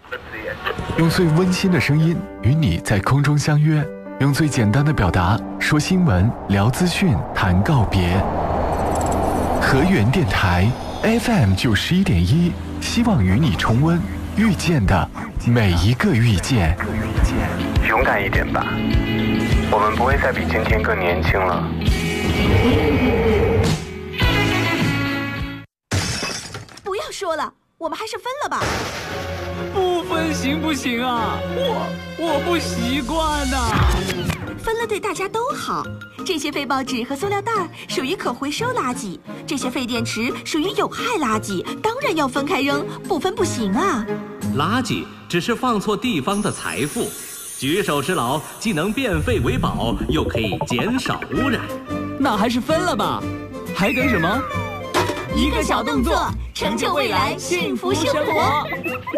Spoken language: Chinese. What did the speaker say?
用最温馨的声音与你在空中相约，用最简单的表达说新闻、聊资讯、谈告别。河源电台 FM 91.1，希望与你重温遇见的每一个遇见。 勇敢一点吧，我们不会再比今天更年轻了。 不要说了，我们还是分了吧。 不分行不行啊？我不习惯呐。 分了对大家都好。这些废报纸和塑料袋属于可回收垃圾，这些废电池属于有害垃圾，当然要分开扔，不分不行啊。 垃圾只是放错地方的财富，举手之劳既能变废为宝，又可以减少污染。 那还是分了吧，还等什么？ 一个小动作，成就未来幸福生活。